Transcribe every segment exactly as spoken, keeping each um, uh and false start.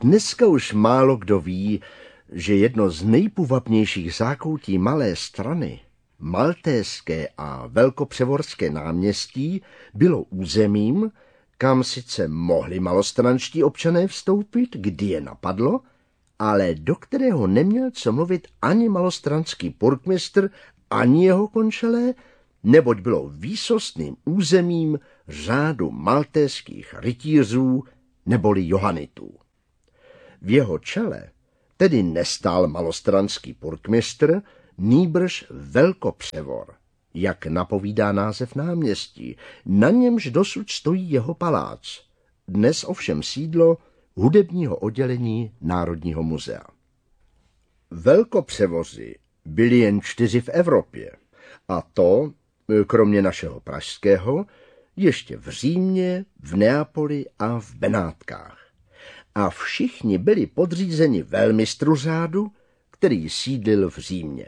Dneska už málo kdo ví, že jedno z nejpůvabnějších zákoutí Malé Strany, Maltéské a Velkopřevorské náměstí, bylo územím, kam sice mohli malostranští občané vstoupit, kdy je napadlo, ale do kterého neměl co mluvit ani malostranský purkmistr, ani jeho končelé, neboť bylo výsostným územím řádu maltéských rytířů neboli johanitů. V jeho čele tedy nestál malostranský purkmistr, nýbrž Velkopřevor, jak napovídá název náměstí, na němž dosud stojí jeho palác, dnes ovšem sídlo hudebního oddělení Národního muzea. Velkopřevoři byli jen čtyři v Evropě, a to, kromě našeho pražského, ještě v Římě, v Neapoli a v Benátkách. A všichni byli podřízeni velmistru řádu, který sídlil v Římě.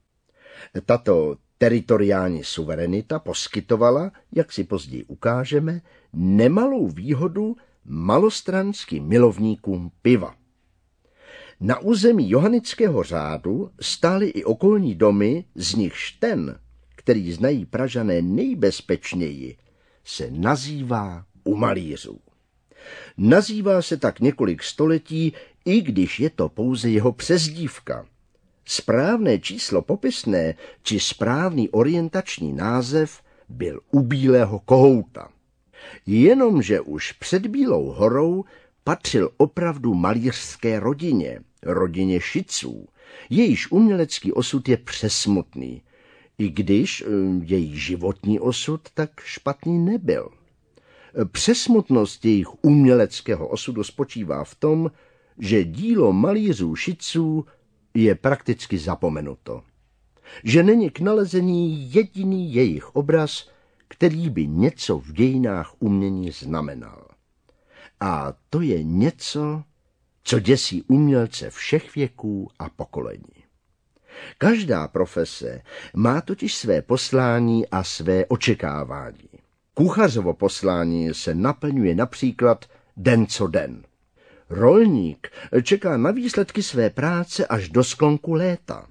Tato teritoriální suverenita poskytovala, jak si později ukážeme, nemalou výhodu malostranským milovníkům piva. Na území johanického řádu stály i okolní domy, z nichž ten, který znají Pražané nejbezpečněji, se nazývá u malířů. Nazývá se tak několik století, i když je to pouze jeho přezdívka. Správné číslo popisné či správný orientační název byl u Bílého kohouta. Jenomže už před Bílou horou patřil opravdu malířské rodině, rodině Šiců, jejíž umělecký osud je přesmutný, i když její životní osud tak špatný nebyl. Přesmutnost jejich uměleckého osudu spočívá v tom, že dílo malířů Šiců je prakticky zapomenuto. Že není k nalezení jediný jejich obraz, který by něco v dějinách umění znamenal. A to je něco, co děsí umělce všech věků a pokolení. Každá profese má totiž své poslání a své očekávání. Kuchařovo poslání se naplňuje například den co den. Rolník čeká na výsledky své práce až do sklonku léta.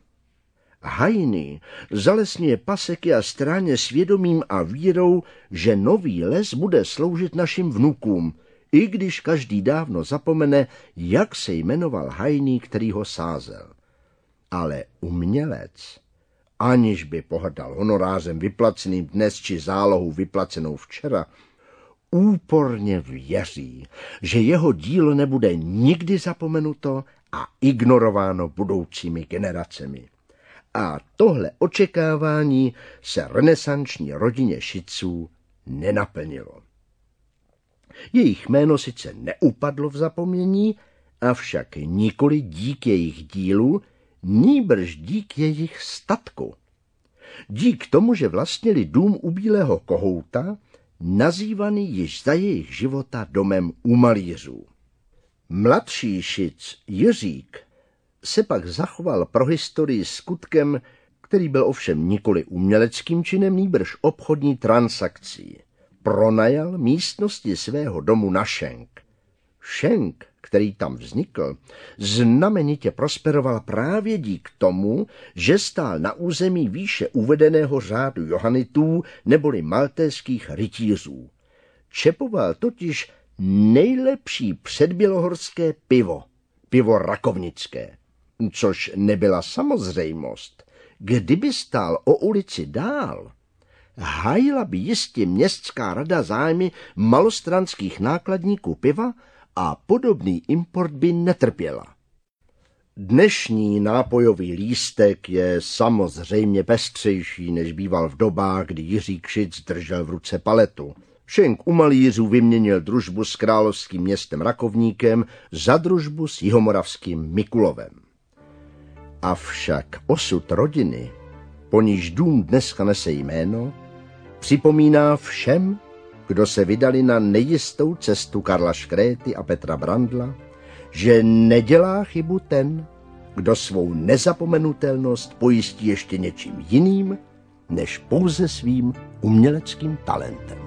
Hajný zalesňuje paseky a stráně svědomím a vírou, že nový les bude sloužit našim vnukům, i když každý dávno zapomene, jak se jmenoval hajný, který ho sázel. Ale umělec, aniž by pohrdal honorářem vyplaceným dnes či zálohou vyplacenou včera, úporně věří, že jeho dílo nebude nikdy zapomenuto a ignorováno budoucími generacemi. A tohle očekávání se renesanční rodině Šiců nenaplnilo. Jejich jméno sice neupadlo v zapomnění, avšak nikoli dík jejich dílu, nýbrž dík jejich statku. Dík tomu, že vlastnili dům u Bílého kohouta, nazývaný již za jejich života domem u malířů. Mladší Šic Jiřík se pak zachoval pro historii skutkem, který byl ovšem nikoli uměleckým činem, nýbrž obchodní transakcí. Pronajal místnosti svého domu na šenk. Šenk, který tam vznikl, znamenitě prosperoval právě dík tomu, že stál na území výše uvedeného řádu johanitů neboli maltéských rytířů. Čepoval totiž nejlepší předbělohorské pivo, pivo rakovnické, což nebyla samozřejmost. Kdyby stál o ulici dál, hájila by jistě městská rada zájmy malostranských nákladníků piva a podobný import by netrpěla. Dnešní nápojový lístek je samozřejmě pestřejší, než býval v dobách, kdy Jiřík Šic držel v ruce paletu. Šenk u malířů vyměnil družbu s královským městem Rakovníkem za družbu s jihomoravským Mikulovem. Avšak osud rodiny, po níž dům dneska nese jméno, připomíná všem, kdo se vydali na nejistou cestu Karla Škréty a Petra Brandla, že nedělá chybu ten, kdo svou nezapomenutelnost pojistí ještě něčím jiným, než pouze svým uměleckým talentem.